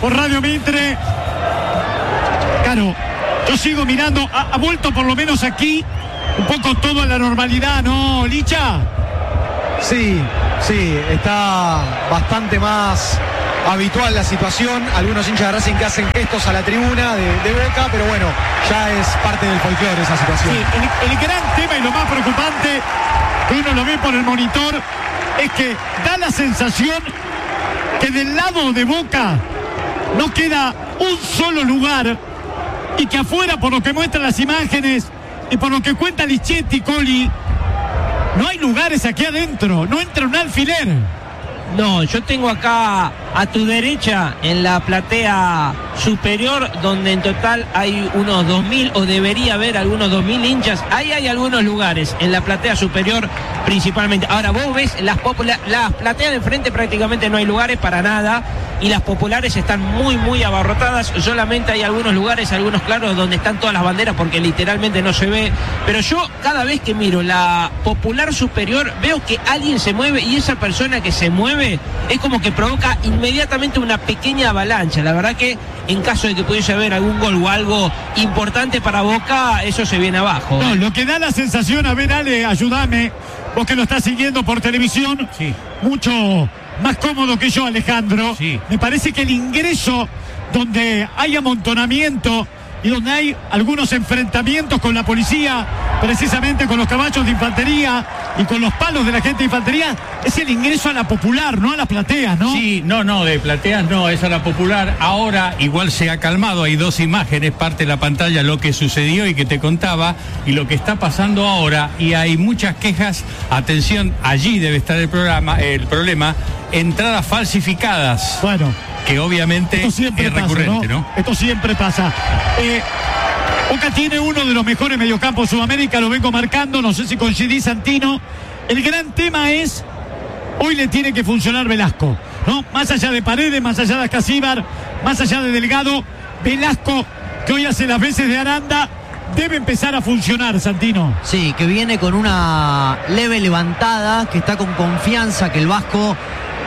por Radio Mitre. Claro, yo sigo mirando, ha vuelto por lo menos aquí un poco todo a la normalidad, ¿no, Licha? Sí, está bastante más habitual la situación. Algunos hinchas de Racing que hacen gestos a la tribuna de Boca, pero bueno, ya es parte del folclore esa situación. Sí, el gran tema y lo más preocupante, que uno lo ve por el monitor, es que da la sensación que del lado de Boca no queda un solo lugar y que afuera, por lo que muestran las imágenes y por lo que cuenta Lichetti, Coli, no hay lugares aquí adentro, no entra un alfiler. No, yo tengo acá a tu derecha en la platea superior, donde en total hay unos 2.000 o debería haber algunos 2.000 hinchas. Ahí hay algunos lugares en la platea superior principalmente. Ahora vos ves las plateas de frente prácticamente no hay lugares para nada y las populares están muy abarrotadas. Solamente hay algunos lugares, algunos claros donde están todas las banderas porque literalmente no se ve. Pero yo cada vez que miro la popular superior veo que alguien se mueve y esa persona que se mueve es como que provoca inmediatamente una pequeña avalancha. La verdad que en caso de que pudiese haber algún gol o algo importante para Boca, eso se viene abajo. No, lo que da la sensación, a ver, Ale, ayúdame, vos que lo estás siguiendo por televisión, sí, mucho más cómodo que yo, Alejandro. Sí. Me parece que el ingreso donde hay amontonamiento y donde hay algunos enfrentamientos con la policía, precisamente con los caballos de infantería y con los palos de la gente de infantería, es el ingreso a la popular, no a la platea, ¿no? Sí, no, de plateas no, es a la popular. Ahora igual se ha calmado, hay dos imágenes, parte de la pantalla, lo que sucedió y que te contaba, y lo que está pasando ahora, y hay muchas quejas, atención, allí debe estar el problema, entradas falsificadas. Bueno, que obviamente es recurrente, ¿no? Esto siempre pasa. Boca tiene uno de los mejores mediocampos de Sudamérica, lo vengo marcando, no sé si coincidís, Santino. El gran tema es, hoy le tiene que funcionar Velasco, ¿no? Más allá de Paredes, más allá de Ascasíbar, más allá de Delgado, Velasco, que hoy hace las veces de Aranda, debe empezar a funcionar, Santino. Sí, que viene con una leve levantada, que está con confianza, que el Vasco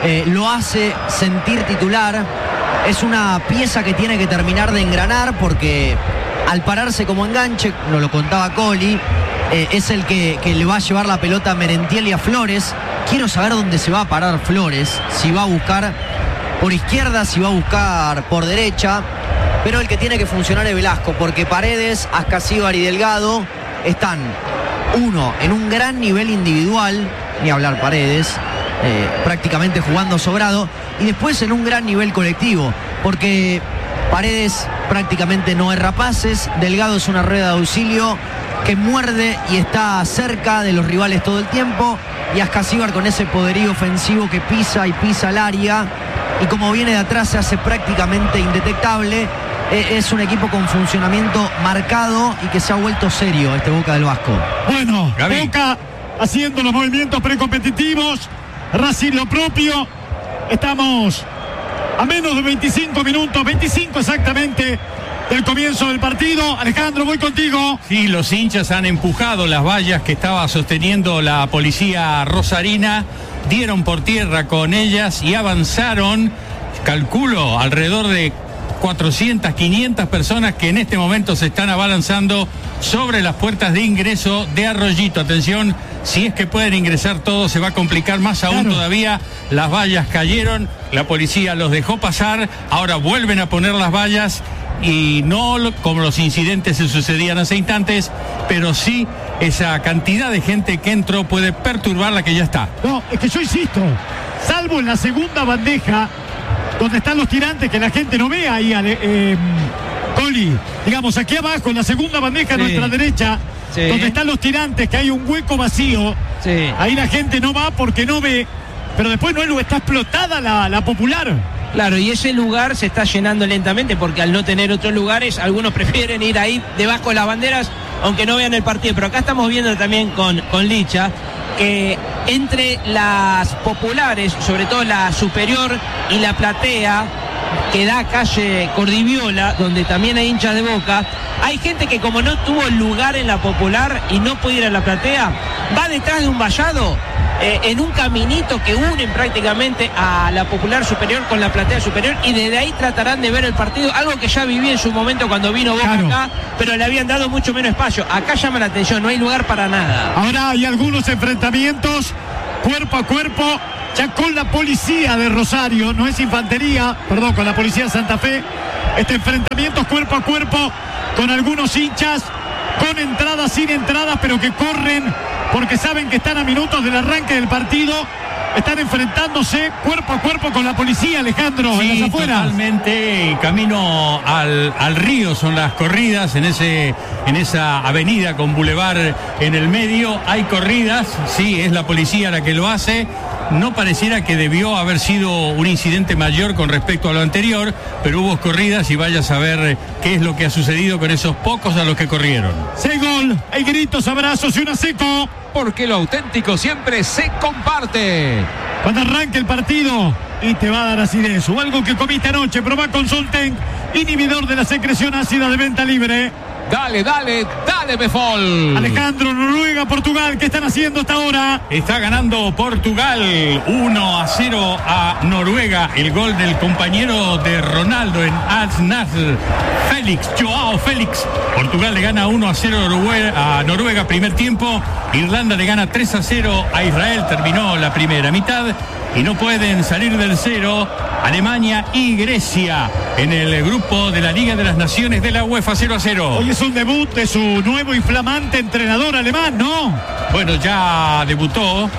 lo hace sentir titular. Es una pieza que tiene que terminar de engranar porque al pararse como enganche, nos lo contaba Coli, es el que le va a llevar la pelota a Merentiel y a Flores. Quiero saber dónde se va a parar Flores, si va a buscar por izquierda, si va a buscar por derecha, pero el que tiene que funcionar es Velasco, porque Paredes, Ascasíbar y Delgado están, uno, en un gran nivel individual, ni hablar Paredes, prácticamente jugando sobrado, y después en un gran nivel colectivo, porque Paredes prácticamente no erra pases, Delgado es una rueda de auxilio que muerde y está cerca de los rivales todo el tiempo, y Ascasíbar con ese poderío ofensivo que pisa y pisa el área, y como viene de atrás se hace prácticamente indetectable. Es un equipo con funcionamiento marcado y que se ha vuelto serio este Boca del Vasco. Bueno, Gaby. Boca haciendo los movimientos precompetitivos, Racing lo propio. Estamos a menos de 25 minutos, 25 exactamente, del comienzo del partido. Alejandro, voy contigo. Sí, los hinchas han empujado las vallas que estaba sosteniendo la policía rosarina, dieron por tierra con ellas y avanzaron, calculo, alrededor de 400, 500 personas que en este momento se están abalanzando sobre las puertas de ingreso de Arroyito. Atención, si es que pueden ingresar todos, se va a complicar más aún todavía. Las vallas cayeron, la policía los dejó pasar, ahora vuelven a poner las vallas y no como los incidentes se sucedían hace instantes, pero sí esa cantidad de gente que entró puede perturbar la que ya está. No, es que yo insisto, salvo en la segunda bandeja, donde están los tirantes, que la gente no ve ahí, Coli, digamos, aquí abajo, en la segunda bandeja a nuestra derecha, donde están los tirantes, que hay un hueco vacío, ahí la gente no va porque no ve, pero después no está explotada la popular. Claro, y ese lugar se está llenando lentamente porque al no tener otros lugares, algunos prefieren ir ahí debajo de las banderas, aunque no vean el partido. Pero acá estamos viendo también con Licha que entre las populares, sobre todo la superior y la platea, que da calle Cordiviola, donde también hay hinchas de Boca, hay gente que como no tuvo lugar en la popular y no puede ir a la platea, va detrás de un vallado en un caminito que unen prácticamente a la Popular Superior con la Platea Superior, y desde ahí tratarán de ver el partido, algo que ya viví en su momento cuando vino Boca acá, pero le habían dado mucho menos espacio. Acá llama la atención, no hay lugar para nada. Ahora hay algunos enfrentamientos cuerpo a cuerpo, ya con la policía de Rosario, no es infantería, perdón, con la policía de Santa Fe. Este enfrentamiento cuerpo a cuerpo con algunos hinchas, con entradas, sin entradas, pero que corren porque saben que están a minutos del arranque del partido. Están enfrentándose cuerpo a cuerpo con la policía, Alejandro, sí, en las afueras. Totalmente, camino al río son las corridas, en esa avenida con bulevar en el medio hay corridas, sí, es la policía la que lo hace. No pareciera que debió haber sido un incidente mayor con respecto a lo anterior, pero hubo corridas y vaya a saber qué es lo que ha sucedido con esos pocos a los que corrieron. 6 gol, hay gritos, abrazos y una seco. Porque lo auténtico siempre se comparte. Cuando arranque el partido y te va a dar acidez o algo que comiste anoche, probá con Solten, inhibidor de la secreción ácida de venta libre. Dale, Befol. Alejandro, Noruega, Portugal, ¿qué están haciendo hasta ahora? Está ganando Portugal 1-0 a Noruega. El gol del compañero de Ronaldo en Al-Nassr, Joao Félix. Portugal le gana 1-0 a Noruega, primer tiempo. Irlanda le gana 3-0 a Israel. Terminó la primera mitad y no pueden salir del cero Alemania y Grecia en el grupo de la Liga de las Naciones de la UEFA. 0-0. Hoy es un debut de su nuevo y flamante entrenador alemán, ¿no? Bueno, ya debutó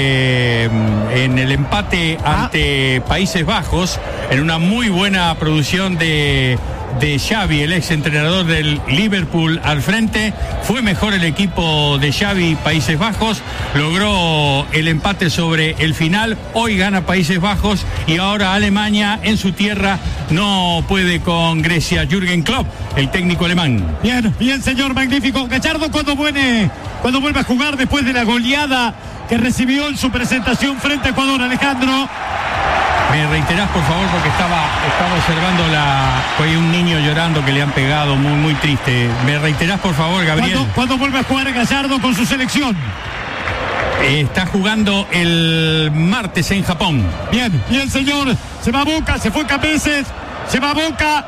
en el empate ante Países Bajos, en una muy buena producción de Xavi, el ex entrenador del Liverpool al frente. Fue mejor el equipo de Xavi, Países Bajos, logró el empate sobre el final. Hoy gana Países Bajos y ahora Alemania en su tierra no puede con Grecia. Jürgen Klopp, el técnico alemán. Bien, señor, magnífico. Gallardo, cuando vuelve a jugar después de la goleada que recibió en su presentación frente a Ecuador, Alejandro. ¿Me reiterás, por favor? Porque estaba observando hay un niño llorando que le han pegado, muy, muy triste. ¿Me reiterás, por favor, Gabriel? ¿Cuándo vuelve a jugar Gallardo con su selección? Está jugando el martes en Japón. Bien, señor. Se va a Boca, se fue Capeces, se va a Boca.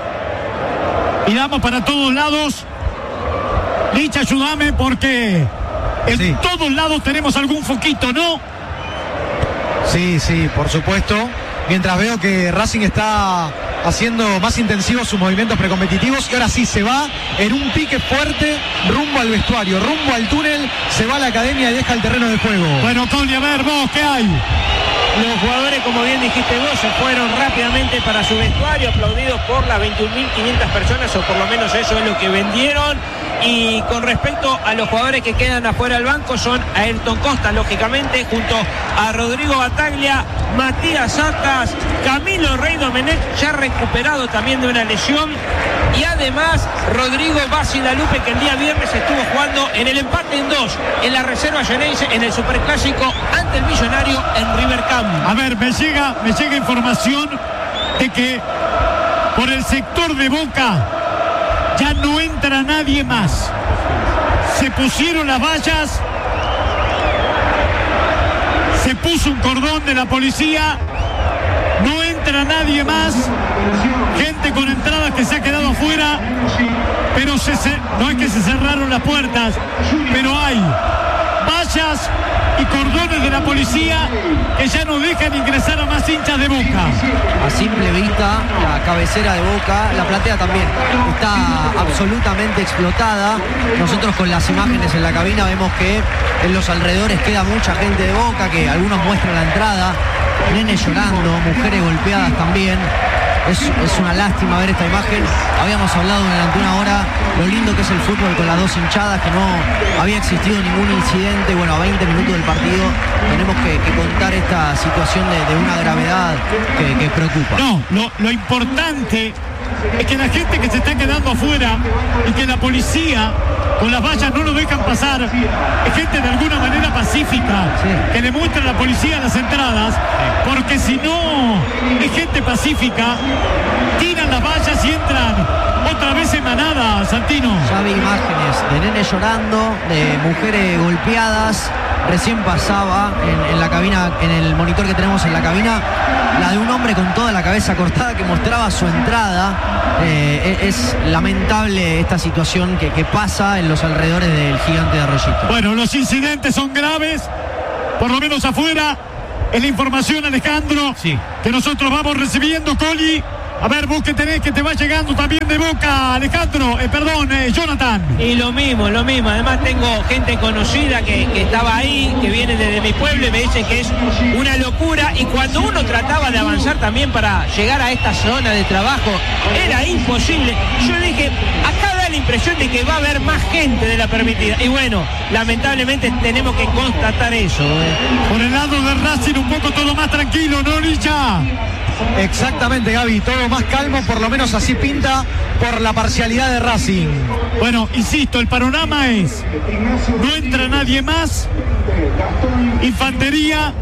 Miramos para todos lados. Licha, ayúdame porque en todos lados tenemos algún foquito, ¿no? Sí, por supuesto. Mientras veo que Racing está haciendo más intensivos sus movimientos precompetitivos y ahora sí se va en un pique fuerte rumbo al vestuario, rumbo al túnel, se va a la academia y deja el terreno de juego. Bueno, Tony, a ver vos, ¿qué hay? Los jugadores, como bien dijiste vos, se fueron rápidamente para su vestuario, aplaudidos por las 21.500 personas, o por lo menos eso es lo que vendieron. Y con respecto a los jugadores que quedan afuera del banco, son Ayrton Costa, lógicamente, junto a Rodrigo Bataglia, Matías Sacas, Camilo Rey Domenech, ya recuperado también de una lesión, y además Rodrigo Basilalupe, que el día viernes estuvo jugando en el empate en 2 en la reserva llanense en el Superclásico ante el Millonario en River Camp. A ver, me llega información de que por el sector de Boca ya no entra nadie más. Se pusieron las vallas, se puso un cordón de la policía, no entra nadie más. Gente con entradas que se ha quedado afuera, pero no es que se cerraron las puertas, pero hay vallas y cordones de la policía que ya no dejan ingresar a más hinchas de Boca. A simple vista, la cabecera de Boca, la platea también está absolutamente explotada. Nosotros con las imágenes en la cabina vemos que en los alrededores queda mucha gente de Boca, que algunos muestran la entrada, nenes llorando, mujeres golpeadas también. Es una lástima ver esta imagen. Habíamos hablado durante una hora lo lindo que es el fútbol con las dos hinchadas, que no había existido ningún incidente. Bueno, a 20 minutos del partido tenemos que contar esta situación de una gravedad que preocupa. No, lo importante es que la gente que se está quedando afuera y que la policía con las vallas no lo dejan pasar, es gente de alguna manera pacífica, que le muestra a la policía las entradas, porque si no es gente pacífica, tiran las vallas y entran otra vez en manada, Santino. Ya vi imágenes de nenes llorando, de mujeres golpeadas. recién pasaba en la cabina, en el monitor que tenemos en la cabina, la de un hombre con toda la cabeza cortada que mostraba su entrada. Es lamentable esta situación que pasa en los alrededores del Gigante de Arroyito. Bueno, los incidentes son graves, por lo menos afuera. Es la información, Alejandro, sí, que nosotros vamos recibiendo, Coli. A ver, vos que tenés, que te va llegando también de Boca, Alejandro, Jonathan. Y lo mismo. Además tengo gente conocida que estaba ahí, que viene desde mi pueblo y me dice que es una locura. Y cuando uno trataba de avanzar también para llegar a esta zona de trabajo, era imposible. Yo dije, acá da la impresión de que va a haber más gente de la permitida. Y bueno, lamentablemente tenemos que constatar eso. Por el lado de Racing un poco todo más tranquilo, ¿no, Licha? Exactamente, Gaby, todo más calmo, por lo menos así pinta por la parcialidad de Racing. Bueno, insisto, el panorama es: no entra nadie más, infantería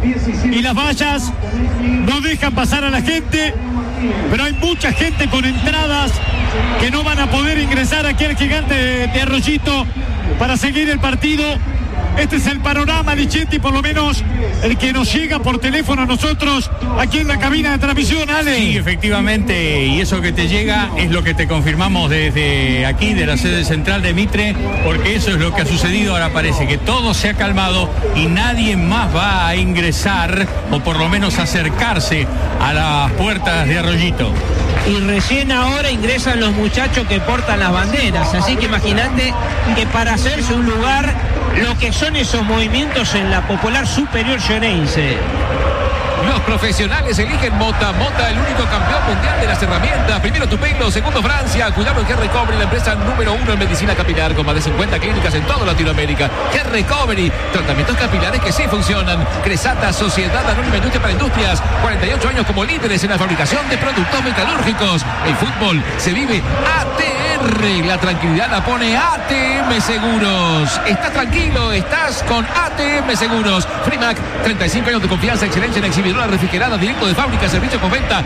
y las vallas no dejan pasar a la gente, pero hay mucha gente con entradas que no van a poder ingresar aquí al Gigante de Arroyito para seguir el partido. Este es el panorama, Lichetti, por lo menos el que nos llega por teléfono a nosotros aquí en la cabina de transmisión, Ale. Sí, efectivamente, y eso que te llega es lo que te confirmamos desde aquí, de la sede central de Mitre, porque eso es lo que ha sucedido. Ahora parece que todo se ha calmado y nadie más va a ingresar, o por lo menos acercarse a las puertas de Arroyito. Y recién ahora ingresan los muchachos que portan las banderas, así que imagínate que para hacerse un lugar, lo que son esos movimientos en la Popular Superior Xeneize. Los profesionales eligen Mota, el único campeón mundial de las herramientas. Primero Tupelo, segundo Francia. Cuidado que Recovery, la empresa número 1 en medicina capilar, con más de 50 clínicas en toda Latinoamérica. Recovery, tratamientos capilares que sí funcionan. Cresata, Sociedad Anónima Industria para Industrias, 48 años como líderes en la fabricación de productos metalúrgicos. El fútbol se vive ATR, la tranquilidad la pone ATM Seguros. Estás tranquilo, estás con ATM Seguros. Frimac, 35 años de confianza, excelencia en exhibidora refrigerada, directo de fábrica, servicio con venta,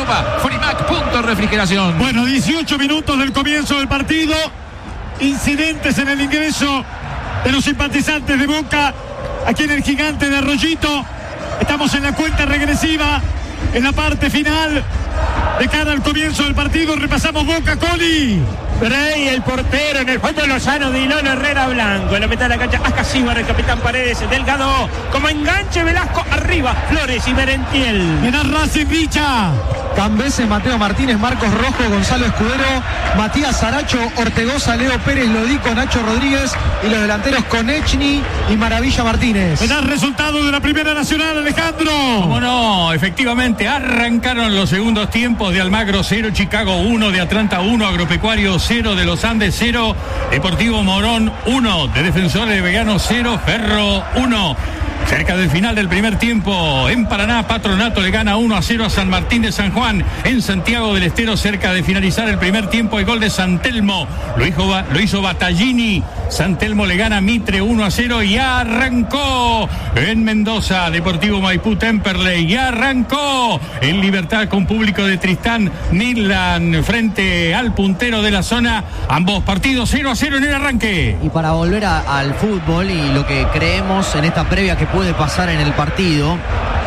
@frimac.refrigeración. Bueno, 18 minutos del comienzo del partido. Incidentes en el ingreso de los simpatizantes de Boca aquí en el Gigante de Arroyito. Estamos en la cuenta regresiva, en la parte final, de cara al comienzo del partido. Repasamos Boca, Coli. Bray, el portero, en el fondo Lozano, Dilón, Herrera, Blanco. En la mitad de la cancha, Ascasíbar, el capitán Paredes, Delgado. Como enganche, Velasco, arriba, Flores y Merentiel. En el Racing, Richa. Cambese, Mateo Martínez, Marcos Rojo, Gonzalo Escudero, Matías Saracho, Ortegoza, Leo Pérez, Lodico, Nacho Rodríguez y los delanteros Konechny y Maravilla Martínez. En el resultado de la Primera Nacional, Alejandro. ¿Cómo no? Efectivamente, arrancaron los segundos tiempos de Almagro 0, Chicago 1, de Atlanta 1, Agropecuario 0, de los Andes 0, Deportivo Morón 1, de Defensores de Vegano 0, Ferro 1. Cerca del final del primer tiempo, en Paraná, Patronato le gana 1-0 a San Martín de San Juan. En Santiago del Estero, cerca de finalizar el primer tiempo, el gol de San Telmo lo hizo Battaglini. San Telmo le gana a Mitre 1-0 y arrancó en Mendoza, Deportivo Maipú Temperley, y arrancó en Libertad con público de Tristán Midland frente al puntero de la zona. Ambos partidos 0-0 en el arranque. Y para volver al fútbol y lo que creemos en esta previa que puede pasar en el partido,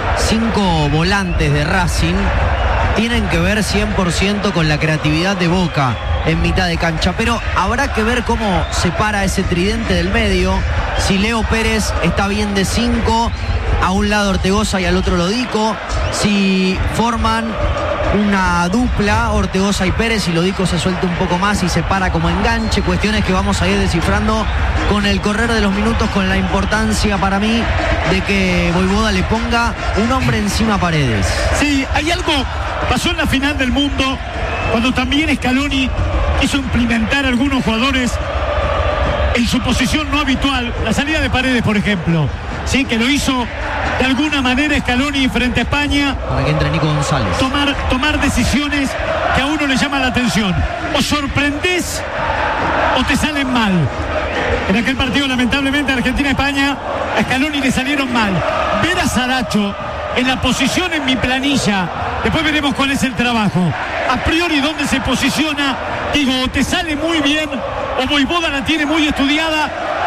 5 volantes de Racing tienen que ver 100% con la creatividad de Boca en mitad de cancha, pero habrá que ver cómo se para ese tridente del medio, si Leo Pérez está bien de 5, a un lado Ortegoza y al otro Lodico, si forman una dupla, Ortegoza y Pérez, y Lodico se suelta un poco más y se para como enganche. Cuestiones que vamos a ir descifrando con el correr de los minutos, con la importancia para mí de que Voivoda le ponga un hombre encima a Paredes. Sí, hay algo, pasó en la final del mundo, cuando también Scaloni quiso implementar a algunos jugadores en su posición no habitual, la salida de Paredes, por ejemplo, sí, que lo hizo de alguna manera Scaloni frente a España, para que entre Nico González. Tomar decisiones que a uno le llama la atención. O sorprendés o te salen mal. En aquel partido, lamentablemente, Argentina-España, a Scaloni le salieron mal. Ver a Saracho en la posición en mi planilla, después veremos cuál es el trabajo. A priori, dónde se posiciona, digo, o te sale muy bien, o Voivoda la tiene muy estudiada,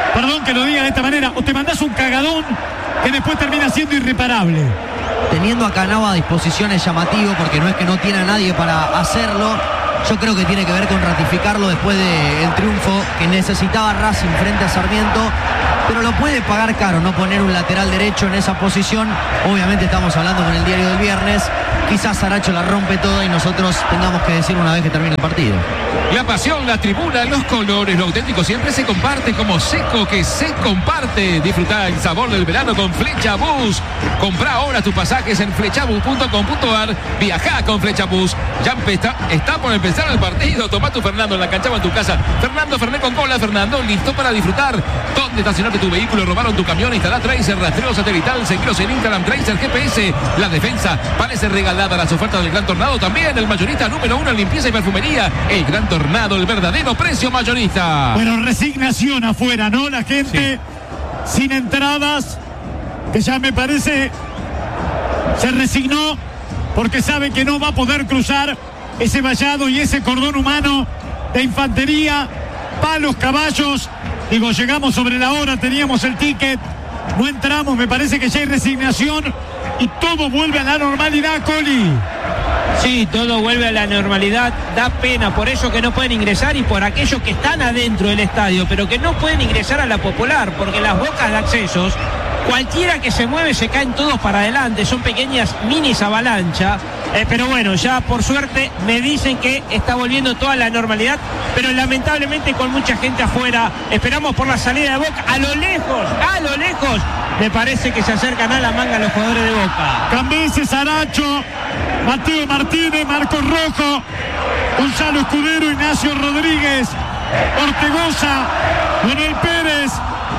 Perdón que lo diga de esta manera, o te mandás un cagadón que después termina siendo irreparable. Teniendo a Canava a disposición es llamativo porque no es que no tiene a nadie para hacerlo. Yo creo que tiene que ver con ratificarlo después del triunfo que necesitaba Racing frente a Sarmiento, pero lo puede pagar caro no poner un lateral derecho en esa posición. Obviamente estamos hablando con el diario del viernes. Quizás Saracho la rompe toda y nosotros tengamos que decir una vez que termine el partido. La pasión, la tribuna, los colores, lo auténtico siempre se comparte como Seco que se comparte. Disfruta el sabor del verano con Flechabús. Compra ahora tus pasajes en flechabús.com.ar. Viaja con Flechabús. Ya está por empezar el partido. Toma tu Fernando en la cancha o en tu casa. Fernando Fernet con cola. Fernando listo para disfrutar. ¿Dónde estacionarte tu vehículo? ¿Robaron tu camión? Instala Tracer, rastreo satelital. Seguiros en Instagram, Tracer GPS. La defensa parece regalada. Las ofertas del Gran Tornado también. El mayorista número 1 en limpieza y perfumería. El Gran Tornado, el verdadero precio mayorista. Bueno, resignación afuera, ¿no? La gente sin entradas, que ya me parece se resignó porque sabe que no va a poder cruzar ese vallado y ese cordón humano de infantería, palos, caballos. Digo, llegamos sobre la hora, teníamos el ticket, no entramos, me parece que ya hay resignación y todo vuelve a la normalidad, Coli. Sí, todo vuelve a la normalidad, da pena por ellos que no pueden ingresar y por aquellos que están adentro del estadio, pero que no pueden ingresar a la Popular, porque las bocas de accesos, cualquiera que se mueve se caen todos para adelante, son pequeñas minis avalancha, pero bueno, ya por suerte me dicen que está volviendo toda la normalidad, pero lamentablemente con mucha gente afuera. Esperamos por la salida de Boca, a lo lejos, me parece que se acercan a la manga los jugadores de Boca. Cambese, Saracho, Mateo Martínez, Marcos Rojo, Gonzalo Escudero, Ignacio Rodríguez, Ortegoza, Leonel Pérez,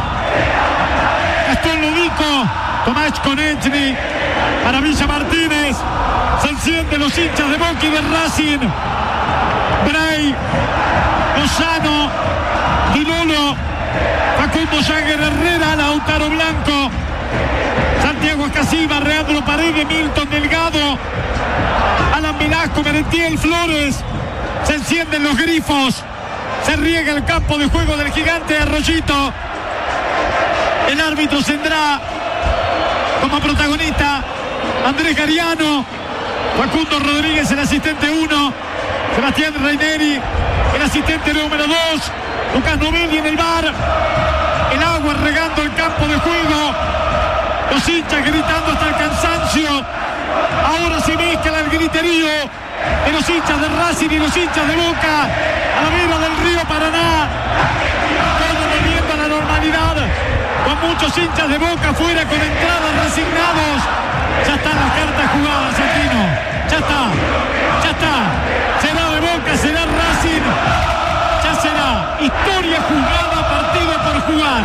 Gastón Lodico, Tomás Konechny, Maravilla Martínez. Se encienden los hinchas de Boca y de Racing. Bray, Lozano, Dilolo, Facundo Jagger Herrera, Lautaro Blanco, Santiago Escasiba, Reandro Paredes, Milton Delgado, Alan Velasco, Merentiel Flores. Se encienden los grifos. Se riega el campo de juego del gigante Arroyito. El árbitro tendrá como protagonista Andrés Gariano, Facundo Rodríguez, el asistente 1, Sebastián Reineri, el asistente número 2, Lucas Novelli en el bar. El agua regando el campo de juego. Los hinchas gritando hasta el cansancio. Ahora se mezcla el griterío de los hinchas de Racing y los hinchas de Boca a la vera del río Paraná. Todo volviendo a la normalidad, con muchos hinchas de Boca afuera con entradas resignados. Ya están las cartas jugadas, Santino. Ya está. Será de Boca, será Racing. Ya será historia jugada, partido por jugar.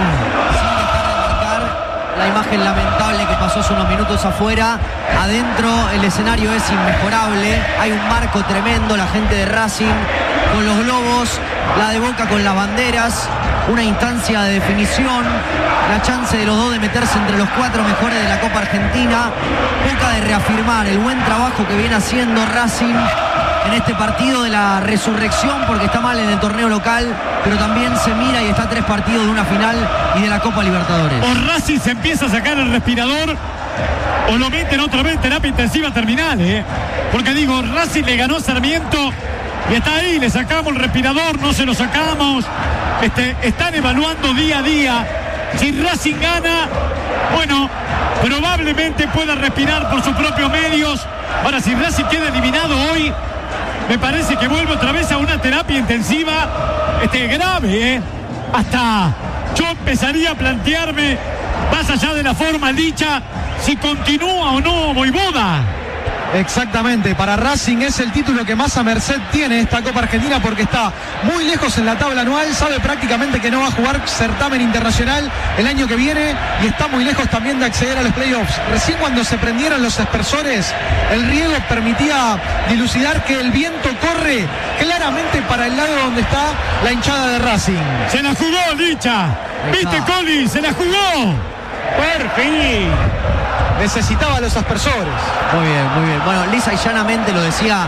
La imagen lamentable que pasó hace unos minutos afuera. Adentro el escenario es inmejorable. Hay un marco tremendo. La gente de Racing con los globos, la de Boca con las banderas. Una instancia de definición. La chance de los dos de meterse entre los 4 mejores de la Copa Argentina. Boca de reafirmar el buen trabajo que viene haciendo Racing en este partido de la resurrección, porque está mal en el torneo local, pero también se mira y está a 3 partidos de una final y de la Copa Libertadores. O Racing se empieza a sacar el respirador o lo meten otra vez en terapia intensiva terminal, porque digo, Racing le ganó a Sarmiento y está ahí, le sacamos el respirador, no se lo sacamos. Están evaluando día a día. Si Racing gana, bueno, probablemente pueda respirar por sus propios medios. Ahora, si Racing queda eliminado hoy, me parece que vuelve otra vez a una terapia intensiva grave, Hasta yo empezaría a plantearme, más allá de la forma dicha, si continúa o no Voivoda. Exactamente, para Racing es el título que más a merced tiene esta Copa Argentina, porque está muy lejos en la tabla anual, sabe prácticamente que no va a jugar certamen internacional el año que viene y está muy lejos también de acceder a los playoffs. Recién cuando se prendieron los aspersores, el riego permitía dilucidar que el viento corre claramente para el lado donde está la hinchada de Racing. Se la jugó, Licha. ¿Viste, Coli? Se la jugó. Por fin. Necesitaba los aspersores. Muy bien. Bueno, lisa y llanamente lo decía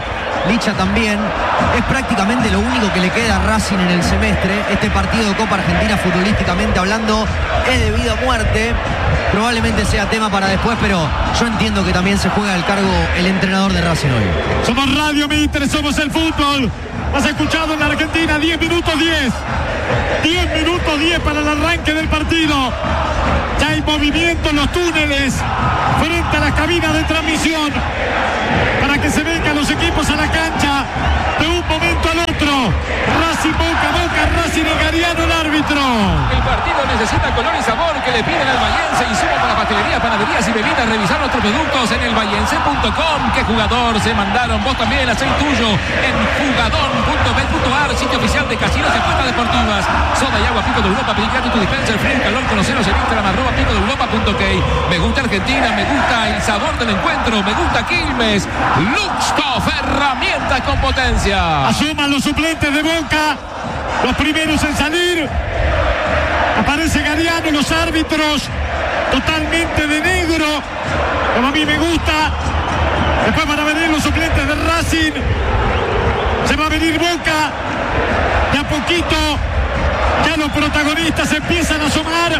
Licha también. Es prácticamente lo único que le queda a Racing en el semestre. Este partido de Copa Argentina, futbolísticamente hablando, es de vida o muerte. Probablemente sea tema para después, pero yo entiendo que también se juega el cargo el entrenador de Racing hoy. Somos Radio Mitre, somos el fútbol. Has escuchado en la Argentina 10 minutos 10. 10 minutos 10 para el arranque del partido. Ya hay movimiento en los túneles frente a las cabinas de transmisión para que se vengan los equipos a la cancha de un momento al otro. Racing Boca, Boca, Racing y Gariano el árbitro. El partido necesita color y sabor que le piden al vallense. Insumo para pastelería, panaderías y bebidas. Revisar nuestros productos en elvallense.com. ¿Qué jugador se mandaron? Vos también, hacé el tuyo en jugador.bet.ar, sitio oficial de casinos y apuestas deportivas. Soda y agua Pico de Europa, pedí gratis tu dispenser, frío y calor, conoceros en Instagram, @picodeeuropa.ok. Me gusta Argentina, me gusta el sabor del encuentro, me gusta Quilmes. Luxtoff, herramientas con potencia. Asuman los suplentes de Boca, los primeros en salir. Aparece Gariano, los árbitros totalmente de negro, como a mí me gusta. Después van a venir los suplentes de Racing. Se va a venir Boca. De a poquito ya los protagonistas empiezan a asomar.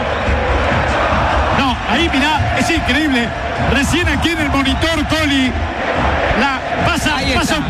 No, ahí mirá, es increíble. Recién aquí en el monitor, Coli, pasa un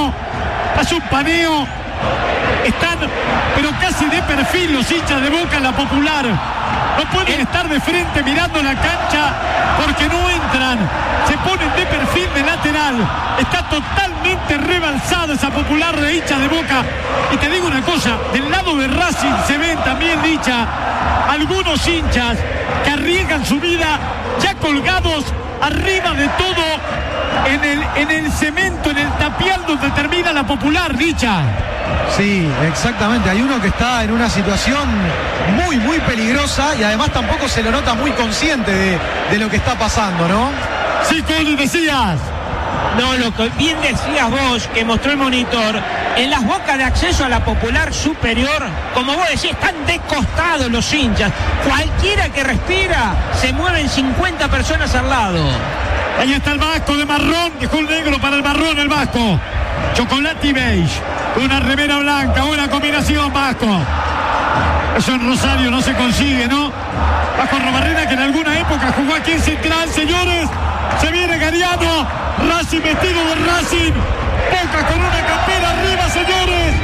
paneo. Están, pero casi de perfil los hinchas de Boca en la Popular. No pueden estar de frente mirando la cancha porque no entran. Se ponen de perfil de lateral. Está totalmente rebalsada esa Popular de hinchas de Boca. Y te digo una cosa, del lado de Racing se ven también, Licha, algunos hinchas que arriesgan su vida ya colgados arriba de todo en el cemento, en el tapial donde termina la Popular, Licha. Sí, exactamente. Hay uno que está en una situación muy, muy peligrosa y además tampoco se lo nota muy consciente de lo que está pasando, ¿no? Sí, Coli, decías. No, lo que bien decías vos, que mostró el monitor, en las bocas de acceso a la Popular superior, como vos decís, están descostados los hinchas. Cualquiera que respira, se mueven 50 personas al lado. Ahí está el Vasco de marrón, dejó el negro para el marrón el Vasco. Chocolate y beige, una remera blanca, una combinación, Vasco. Eso en Rosario no se consigue, ¿no? Vasco Robarrena, que en alguna época jugó aquí en Central, señores. Se viene Gariano, Racing vestido de Racing. Boca con una campera arriba, señores.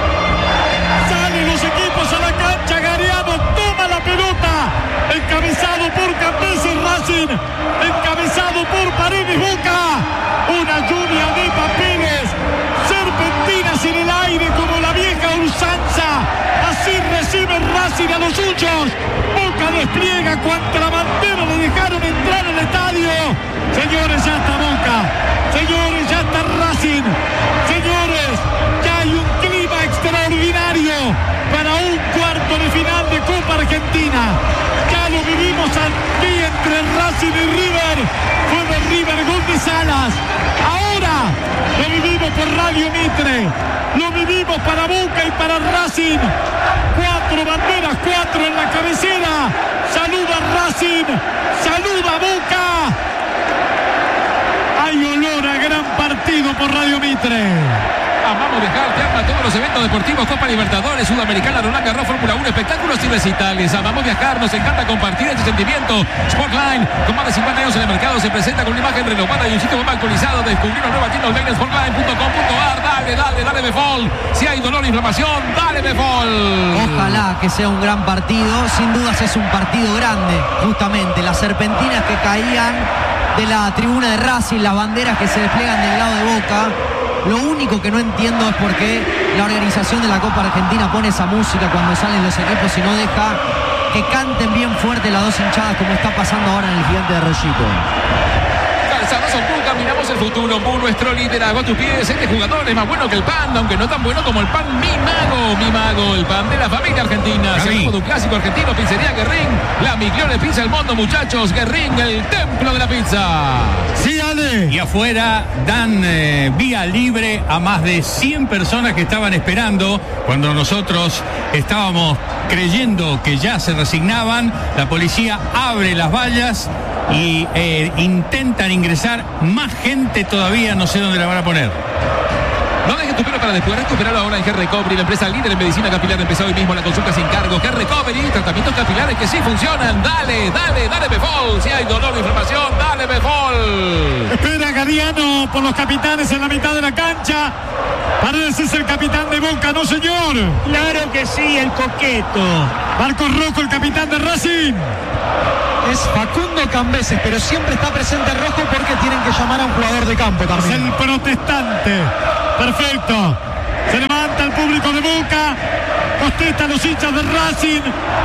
Salen los equipos a la cancha, Gariano toma la pelota. Encabezado por Campese Racing, encabezado por Paredes Boca. Una lluvia de papeles, serpentinas en el aire como la vieja usanza. Así recibe Racing a los suyos. Boca despliega cuanta bandera le dejaron entrar al estadio. Señores, ya está Boca. Señores, ya está Racing. Señores, ya hay un clima extraordinario para un cuarto de final de Copa Argentina. Ya lo vivimos aquí entre Racing y River. Fue de River, gol de Salas. Ahora lo vivimos por Radio Mitre. Lo vivimos para Boca y para Racing. 4 banderas, 4 en la cabecera. Saluda Racing, saluda Boca. Hay olor a gran partido por Radio Mitre. Amamos viajar, te ama todos los eventos deportivos, Copa Libertadores, Sudamericana, Roland Garros, Fórmula 1, espectáculos y recitales. Amamos viajar, nos encanta compartir este sentimiento. Sportline, con más de 50 años en el mercado, se presenta con una imagen renovada y un sitio web actualizado. Descubrir una nueva tienda online en sportline.com.ar. Dale, Befol. Si hay dolor e inflamación, dale, Befol. Ojalá que sea un gran partido. Sin dudas es un partido grande, justamente. Las serpentinas que caían de la tribuna de Racing, las banderas que se despliegan del lado de Boca. Lo único que no entiendo es por qué la organización de la Copa Argentina pone esa música cuando salen los equipos y no deja que canten bien fuerte las dos hinchadas como está pasando ahora en el Gigante de Rollito. Calzados Ombú, caminamos el futuro. Ombú, nuestro liderazgo a tus pies. Este jugador es más bueno que el pan, aunque no tan bueno como el pan Mi Mago, el pan de la familia argentina. Seguimos de un clásico argentino, Pizzería Guerrín. La migliore pizza del mundo, muchachos. Guerrín, el templo de la pizza. Sí, Ale. Ale. Y afuera dan vía libre a más de 100 personas que estaban esperando. Cuando nosotros estábamos creyendo que ya se resignaban, la policía abre las vallas y intentan ingresar más gente todavía, no sé dónde la van a poner. No dejes tu pelo para después. Recuperarlo ahora en Hair Recovery, la empresa líder en medicina capilar. Empezó hoy mismo la consulta sin cargo. Hair Recovery, tratamientos capilares que sí funcionan. Dale Befol. Si hay dolor o inflamación, dale Befol. Espera Gariano por los capitanes en la mitad de la cancha. Paredes es el capitán de Boca, ¿no, señor? Claro que sí, el coqueto. Marcos Rojo, el capitán de Racing. Es Facundo Cambeses, pero siempre está presente Rojo porque tienen que llamar a un jugador de campo Es también. el protestante. Perfecto. Se levanta el público de Boca. Contesta a los hinchas de Racing.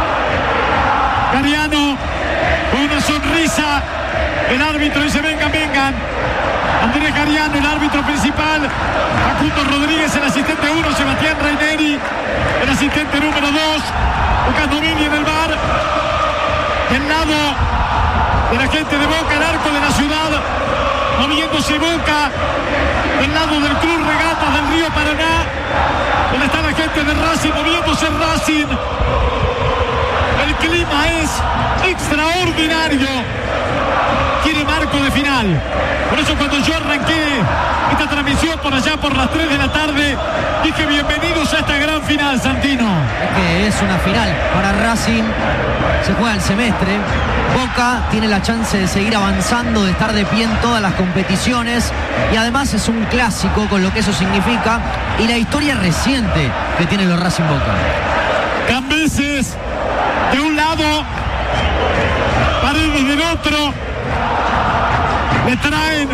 Gariano con una sonrisa. El árbitro dice vengan. Andrés Gariano, el árbitro principal. Facundo Rodríguez, el asistente 1. Sebastián Raineri, el asistente número 2. Lucas Domini en el bar. Del lado de la gente de Boca, el arco de la ciudad. Moviéndose Boca. Del lado del Club Regatas del Río Paraná. Donde está la gente de Racing, moviéndose Racing. El clima es extraordinario. Tiene marco de final. Por eso cuando yo arranqué esta transmisión por allá por las 3 de la tarde, dije bienvenidos a esta gran final, Santino. Es que es una final para Racing. Se juega el semestre. Boca tiene la chance de seguir avanzando, de estar de pie en todas las competiciones. Y además es un clásico con lo que eso significa. Y la historia reciente que tiene los Racing Boca. Cambeses de un lado, Paredes del otro. Le traen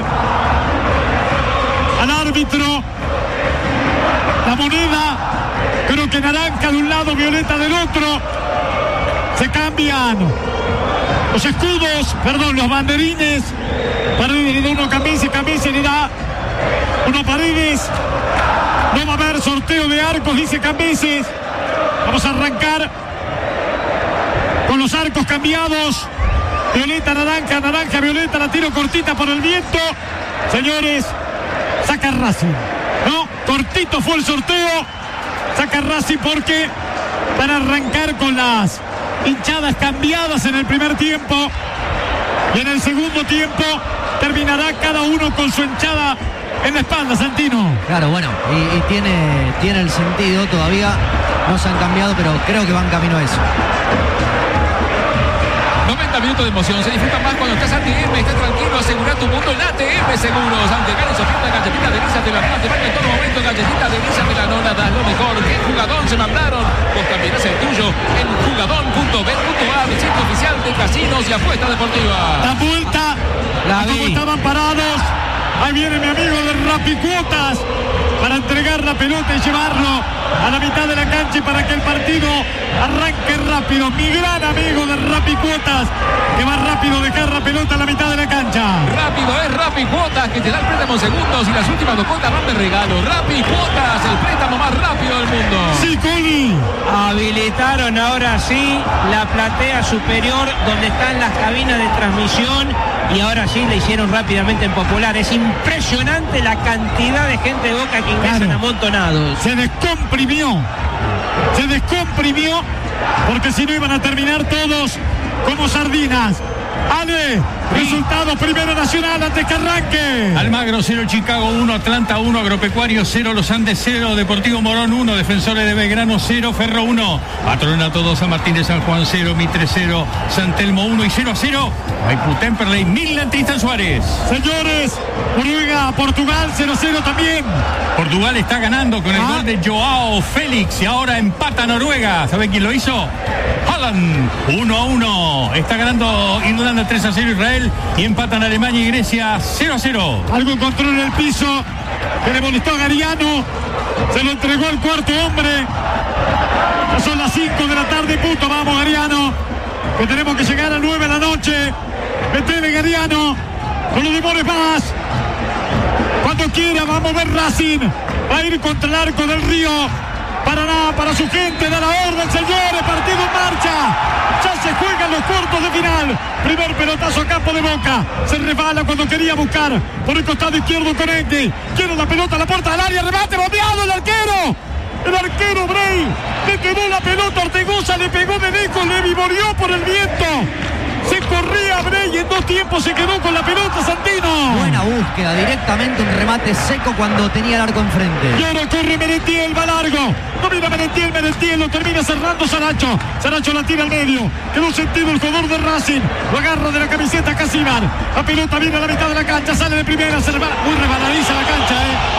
al árbitro la moneda, creo que naranja de un lado, violeta del otro. Se cambian los escudos, los banderines. Paredes le da uno a Cambeses le da uno a Paredes. No va a haber sorteo de arcos, dice Cambeses. Vamos a arrancar con los arcos cambiados. Violeta, naranja, violeta, la tiro cortita por el viento. Señores, saca Racing. No, cortito fue el sorteo. Saca Racing porque van a arrancar con las hinchadas cambiadas en el primer tiempo. Y en el segundo tiempo terminará cada uno con su hinchada en la espalda, Santino. Claro, bueno, y tiene el sentido. Todavía no se han cambiado, pero creo que van camino a eso. 90 minutos de emoción, se disfruta más cuando estás ATM, estás tranquilo, asegura tu mundo en ATM Seguros. Aunque ganes o pierdas, galletita de Lisa te la nona, te baña en todo momento, galletita de Lisa te la nona, das lo mejor. ¿Qué jugadón se mandaron? Vos también es el tuyo en jugadón.bet.ar, sitio oficial de casinos y apuestas deportivas. La vuelta, como estaban parados. Ahí viene mi amigo de Rapicuotas para entregar la pelota y llevarlo a la mitad de la cancha y para que el partido arranque rápido. Mi gran amigo de Rapicuotas, que va rápido dejar la pelota a la mitad de la cancha. Rápido es Rapicuotas, que te da el préstamo en segundos y las últimas 2 cuotas van de regalo. Rapicuotas, el préstamo más rápido del mundo. Sí, Coli. Habilitaron ahora sí la platea superior donde están las cabinas de transmisión y ahora sí le hicieron rápidamente en popular. Es impresionante la cantidad de gente de Boca que ingresan amontonados. Se descomprimió porque si no iban a terminar todos como sardinas. Ale, resultado primero Nacional antes que arranque. Almagro 0, Chicago 1, Atlanta 1, Agropecuario 0, Los Andes 0, Deportivo Morón 1, Defensores de Belgrano 0, Ferro 1, Patronato 2, San Martín de San Juan 0, Mitre 0, San Telmo 1 y 0-0. Maipú Temperley, Midland Tristan Suárez. Señores, Noruega, Portugal 0-0 también. Portugal está ganando con el gol de Joao Félix y ahora empata Noruega. ¿Sabe quién lo hizo? Haaland, 1-1. Está ganando Irlanda 3-0 Israel y empatan Alemania y Grecia 0-0. Algo encontró en el piso que le molestó a Gariano. Se lo entregó al cuarto hombre. Ya son las 5 de la tarde, punto. Vamos, Gariano, que tenemos que llegar a 9 de la noche. Metele, Gariano, no lo demores más. Cuando quiera, vamos a ver Racing. Va a ir contra el arco del Río Paraná para su gente. Da la orden, señores. Partido en marcha. Ya se juegan los cuartos de final. Primer pelotazo a campo de Boca. Se resbala cuando quería buscar por el costado izquierdo Conecti. Quiere la pelota a la puerta del área. Remate, bombeado el arquero. El arquero Bray le quedó la pelota. Ortegoza le pegó de lejos. Le vivoreó por el viento. Se corría Bray, en 2 tiempos se quedó con la pelota Santino. Buena búsqueda, directamente un remate seco cuando tenía el arco enfrente. Y ahora corre Merentiel, va largo. Domina Merentiel lo termina cerrando Saracho. Saracho la tira al medio. Quedó sentido el jugador de Racing. Lo agarra de la camiseta Casimar. La pelota viene a la mitad de la cancha, sale de primera, se resbala. Muy resbaladiza la cancha,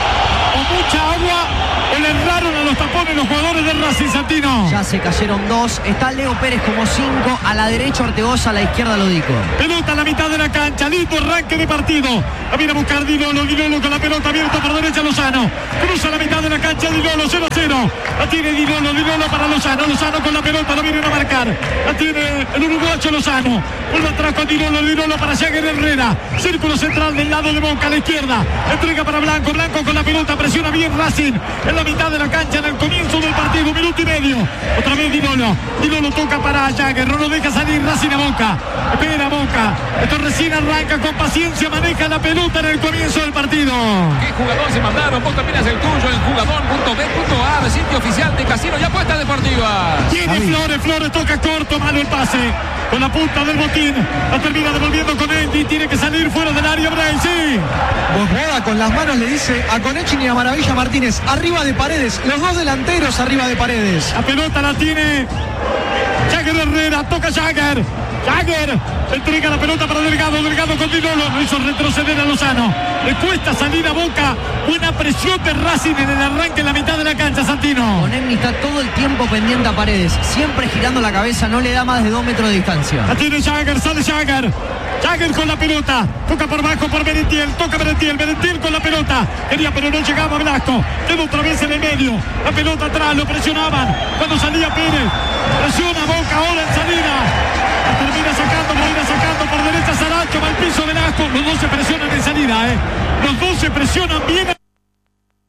O mucha agua o le erraron a los tapones los jugadores de Racing, Santino. Ya se cayeron 2. Está Leo Pérez como 5. A la derecha Ortegoza, a la izquierda Lodico. Pelota a la mitad de la cancha. Lindo arranque de partido. La viene a buscar Dinolo con la pelota abierta por derecha Lozano. Cruza la mitad de la cancha Dinolo, 0-0. La tiene Dinolo para Lozano. Lozano con la pelota, lo vienen a marcar. La tiene el uruguayo Lozano. Vuelve atrás con Dinolo para Jagger Herrera. Círculo central del lado de Boca a la izquierda. Entrega para Blanco. Blanco con la pelota. Presiona bien Racing. En la mitad de la cancha en el comienzo del partido. 1 minuto y medio. Otra vez Dinolo toca para Jagger. No lo deja salir Racing a Boca. Espera Boca. Esto recién arranca con paciencia. Maneja la pelota en el comienzo del partido. ¿Qué jugador se mandaron? Vos también es el tuyo en jugador.b.ar, sitio oficial de Casino y Apuestas Deportivas. Tiene Flores toca corto, malo el pase. Con la punta del botín. La termina devolviendo con Andy. Tiene que salir fuera del área Bray. Sí. Bosboda con las manos le dice a Conechini y a Maravilla Martínez, arriba de Paredes, los 2 delanteros arriba de Paredes. La pelota la tiene Jagger Herrera, toca Jagger entrega la pelota para Delgado con Dinolo, lo hizo retroceder a Lozano. Le cuesta salir a Boca. Buena presión de Racing en el arranque en la mitad de la cancha, Santino. Conegni está todo el tiempo pendiente a Paredes, siempre girando la cabeza, no le da más de 2 metros de distancia. La tiene Jagger, sale Jagger con la pelota, toca por bajo por Merentiel con la pelota, quería pero no llegaba Blasco, quedó otra vez en el medio, la pelota atrás, lo presionaban cuando salía Pérez, presiona Boca ahora en salida, termina sacando por derecha Saracho, va al piso Velasco, los dos se presionan en salida, los dos se presionan bien.